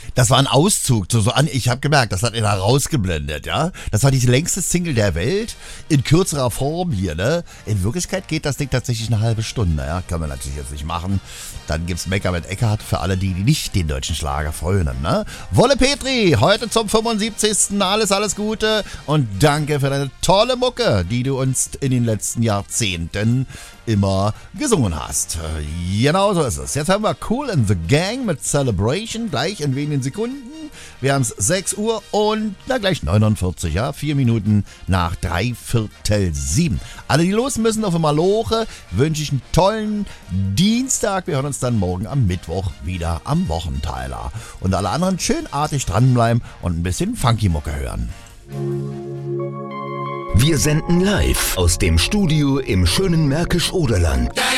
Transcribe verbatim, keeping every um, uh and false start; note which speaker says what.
Speaker 1: Das war ein Auszug. So, so an, ich habe gemerkt, das hat er da rausgeblendet, ja. Das war die längste Single der Welt in kürzerer Form hier, ne. In Wirklichkeit geht das Ding tatsächlich eine halbe Stunde, ja. Kann man natürlich jetzt nicht machen. Dann gibt's Mecker mit Eckhardt für alle, die, die nicht den deutschen Schlager frönen, ne. Wolle Petri, heute zum fünfundsiebzigsten Alles, alles Gute und danke für deine tolle Mucke, die du uns in den letzten Jahrzehnten immer gesungen hast. Genau so ist es. Jetzt haben wir Kool and the Gang mit Celebration, gleich in wenigen Sekunden. Wir haben es sechs Uhr und na gleich neunundvierzig, ja, vier Minuten nach drei Viertel sieben. Alle, die los müssen auf Maloche, wünsche ich einen tollen Dienstag. Wir hören uns dann morgen am Mittwoch wieder am Wochenteiler. Und alle anderen schön artig dranbleiben und ein bisschen Funky-Mucke hören.
Speaker 2: Wir senden live aus dem Studio im schönen Märkisch-Oderland.